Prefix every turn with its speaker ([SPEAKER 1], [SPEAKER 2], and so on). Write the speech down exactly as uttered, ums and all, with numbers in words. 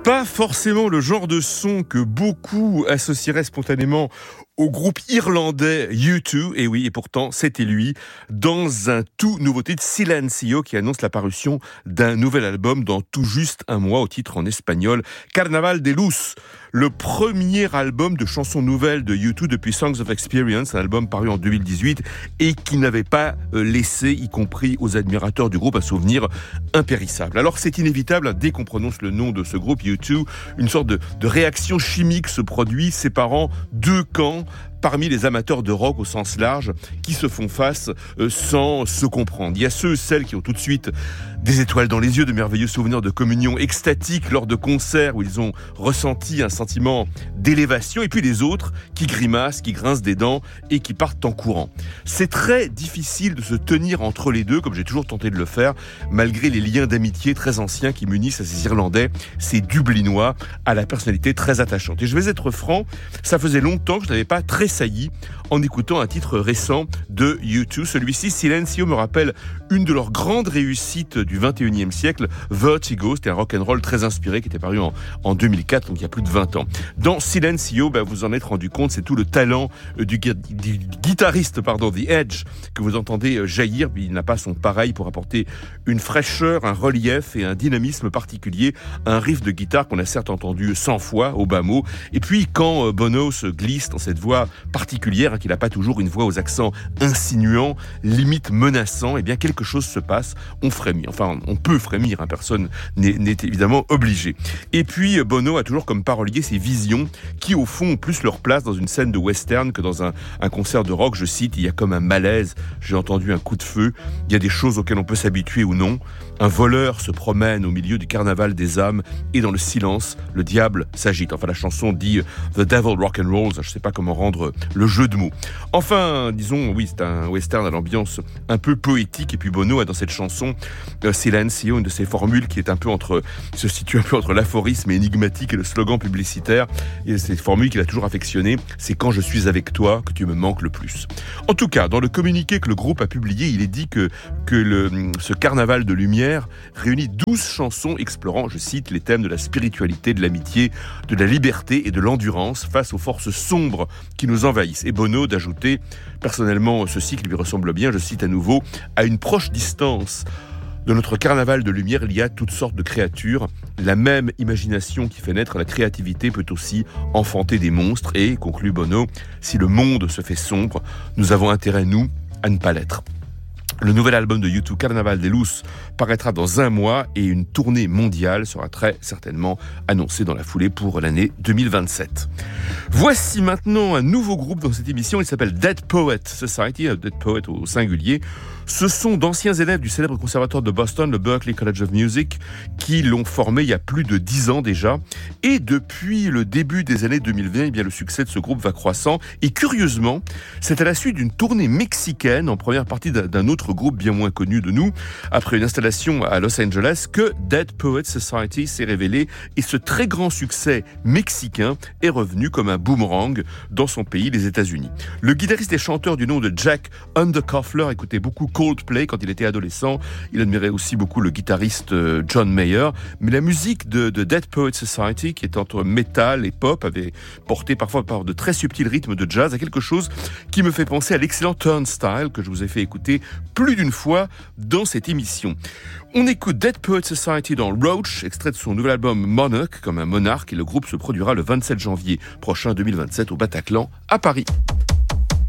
[SPEAKER 1] Pas forcément le genre de son que beaucoup associeraient spontanément au groupe irlandais U deux, et oui, et pourtant, c'était lui, dans un tout nouveau titre, Silencio, qui annonce la parution d'un nouvel album dans tout juste un mois, au titre en espagnol, Carnaval de Luz, le premier album de chansons nouvelles de U deux depuis Songs of Experience, un album paru en deux mille dix-huit, et qui n'avait pas laissé, y compris aux admirateurs du groupe, un souvenir impérissable. Alors c'est inévitable, dès qu'on prononce le nom de ce groupe U deux, une sorte de, de réaction chimique se produit, séparant deux camps parmi les amateurs de rock au sens large, qui se font face euh, sans se comprendre. Il y a ceux, celles qui ont tout de suite des étoiles dans les yeux, de merveilleux souvenirs de communion extatique lors de concerts où ils ont ressenti un sentiment d'élévation, et puis les autres qui grimacent, qui grincent des dents et qui partent en courant. C'est très difficile de se tenir entre les deux, comme j'ai toujours tenté de le faire, malgré les liens d'amitié très anciens qui m'unissent à ces Irlandais, ces Dublinois, à la personnalité très attachante. Et je vais être franc, ça faisait longtemps que je n'avais pas tressailli en écoutant un titre récent de U deux. Celui-ci, Silencio, me rappelle une de leurs grandes réussites du vingt et unième siècle, Vertigo. C'était un rock'n'roll très inspiré qui était paru en, en deux mille quatre, donc il y a plus de vingt ans. Dans Silencio, ben, vous en êtes rendu compte, c'est tout le talent du, du guitariste, pardon, The Edge, que vous entendez jaillir. Il n'a pas son pareil pour apporter une fraîcheur, un relief et un dynamisme particulier, un riff de guitare qu'on a certes entendu cent fois au bas mot. Et puis quand Bono se glisse dans cette voix particulière, hein, qu'il n'a pas toujours une voix aux accents insinuants, limite menaçants, et eh bien quelque chose se passe, on frémit. Enfin, on peut frémir, hein, personne n'est, n'est évidemment obligé. Et puis Bono a toujours comme parolier ces visions qui au fond ont plus leur place dans une scène de western que dans un, un concert de rock. Je cite, il y a comme un malaise, j'ai entendu un coup de feu, il y a des choses auxquelles on peut s'habituer ou non. Un voleur se promène au milieu du carnaval des âmes et dans le silence, le diable s'agite. Enfin, la chanson dit The Devil Rock and Rolls. Je ne sais pas comment rendre le jeu de mots. Enfin, disons, oui, c'est un western à l'ambiance un peu poétique. Et puis Bono a dans cette chanson euh, Silencio, une de ses formules qui est un peu entre, se situe un peu entre l'aphorisme énigmatique et le slogan publicitaire. Et cette formule qu'il a toujours affectionnée, c'est quand je suis avec toi que tu me manques le plus. En tout cas, dans le communiqué que le groupe a publié, il est dit que, que le, ce carnaval de lumière réunit douze chansons explorant, je cite, les thèmes de la spiritualité, de l'amitié, de la liberté et de l'endurance face aux forces sombres qui nous envahissent. Et Bono d'ajouter, personnellement, ceci qui lui ressemble bien, je cite à nouveau, à une proche distance de notre carnaval de lumière, il y a toutes sortes de créatures. La même imagination qui fait naître la créativité peut aussi enfanter des monstres. Et, conclut Bono, si le monde se fait sombre, nous avons intérêt, nous, à ne pas l'être. Le nouvel album de U deux, Carnaval de Luz, paraîtra dans un mois et une tournée mondiale sera très certainement annoncée dans la foulée pour l'année deux mille vingt-sept. Voici maintenant un nouveau groupe dans cette émission, il s'appelle Dead Poet Society, Dead Poet au singulier. Ce sont d'anciens élèves du célèbre conservatoire de Boston, le Berklee College of Music, qui l'ont formé il y a plus de dix ans déjà. Et depuis le début des années deux mille vingt, eh bien, le succès de ce groupe va croissant. Et curieusement, c'est à la suite d'une tournée mexicaine en première partie d'un autre groupe bien moins connu de nous, après une installation à Los Angeles, que Dead Poet Society s'est révélé. Et ce très grand succès mexicain est revenu comme un boomerang dans son pays, les États-Unis. Le guitariste et chanteur du nom de Jack Underkoffler écoutait beaucoup Coldplay quand il était adolescent. Il admirait aussi beaucoup le guitariste John Mayer. Mais la musique de, de Dead Poet Society, qui est entre métal et pop, avait porté parfois par de très subtils rythmes de jazz à quelque chose qui me fait penser à l'excellent Turnstile que je vous ai fait écouter plus d'une fois dans cette émission. On écoute Dead Poet Society dans Roach, extrait de son nouvel album Monarch, comme un monarque, et le groupe se produira le vingt-sept janvier prochain deux mille vingt-sept au Bataclan à Paris.